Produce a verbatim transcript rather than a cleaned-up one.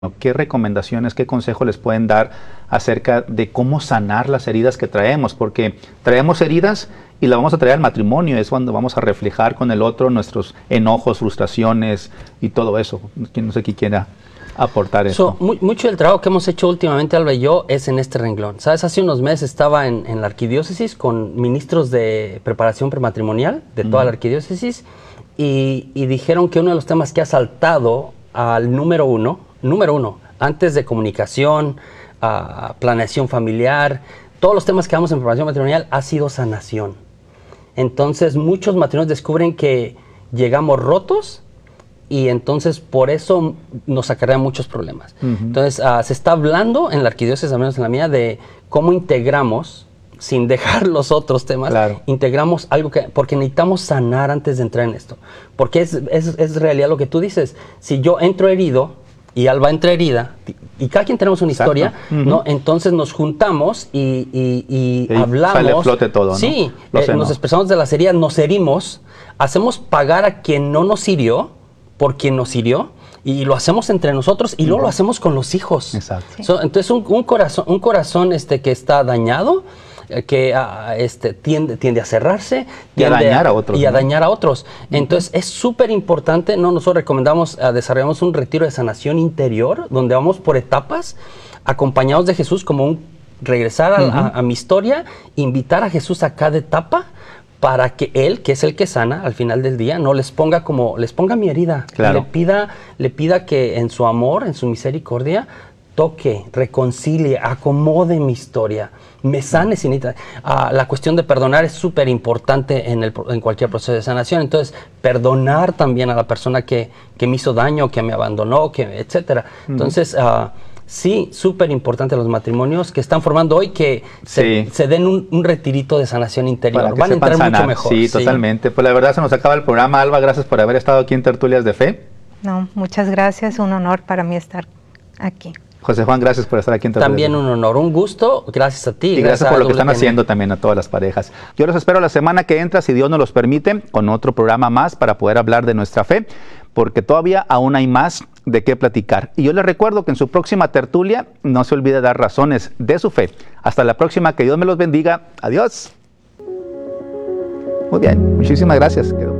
¿Qué recomendaciones, qué consejo les pueden dar acerca de cómo sanar las heridas que traemos? Porque traemos heridas y las vamos a traer al matrimonio, es cuando vamos a reflejar con el otro nuestros enojos, frustraciones y todo eso. No sé quién quiera aportar eso. So, mu mucho del trabajo que hemos hecho últimamente, Alba y yo, es en este renglón. ¿Sabes? Hace unos meses estaba en, en la arquidiócesis con ministros de preparación prematrimonial de toda uh-huh. la arquidiócesis y, y dijeron que uno de los temas que ha saltado al número uno, número uno, antes de comunicación, uh, planeación familiar, todos los temas que damos en preparación matrimonial ha sido sanación. Entonces muchos matrimonios descubren que llegamos rotos y entonces por eso nos acarrea muchos problemas. Uh-huh. Entonces uh, se está hablando en la arquidiócesis, al menos en la mía, de cómo integramos, sin dejar los otros temas, claro. integramos algo que, porque necesitamos sanar antes de entrar en esto. Porque es, es, es realidad lo que tú dices. Si yo entro herido y Alba entra herida, y cada quien tenemos una Exacto. historia, uh-huh. ¿no? Entonces nos juntamos y, y, y, y hablamos. Sale a flote todo, ¿no? Sí, eh, nos expresamos de las heridas, nos herimos, hacemos pagar a quien no nos hirió, por quien nos hirió, y lo hacemos entre nosotros, y uh-huh. luego lo hacemos con los hijos. Exacto. Sí. So, entonces un, un corazón, un corazón este, que está dañado, que uh, este, tiende, tiende a cerrarse y a dañar a otros. Y a ¿no? dañar a otros. Uh-huh. Entonces es súper importante, ¿no? Nosotros recomendamos, uh, desarrollamos un retiro de sanación interior, donde vamos por etapas, acompañados de Jesús, como un regresar a, uh-huh. a, a mi historia, invitar a Jesús a cada etapa, para que Él, que es el que sana, al final del día, no les ponga como, les ponga mi herida. Claro. Le pida, le pida que en su amor, en su misericordia, toque, reconcilie, acomode mi historia, me sane sin uh, la cuestión de perdonar es súper importante en, el, en cualquier proceso de sanación. Entonces, perdonar también a la persona que, que me hizo daño, que me abandonó, que, etcétera. Uh-huh. Entonces, uh, sí, súper importante los matrimonios que están formando hoy, que se, sí. se den un, un retirito de sanación interior. Para que Van a entrar sanar. mucho mejor. Sí, sí, totalmente. Pues la verdad se nos acaba el programa, Alba. Gracias por haber estado aquí en Tertulias de Fe. No, muchas gracias. Un honor para mí estar aquí. José Juan, gracias por estar aquí en Tertulias. También un honor, un gusto. Gracias a ti. Y gracias, gracias por lo que están haciendo también a todas las parejas. Yo los espero la semana que entra, si Dios nos los permite, con otro programa más para poder hablar de nuestra fe, porque todavía aún hay más de qué platicar. Y yo les recuerdo que en su próxima tertulia no se olvide dar razones de su fe. Hasta la próxima, que Dios me los bendiga. Adiós. Muy bien, muchísimas gracias.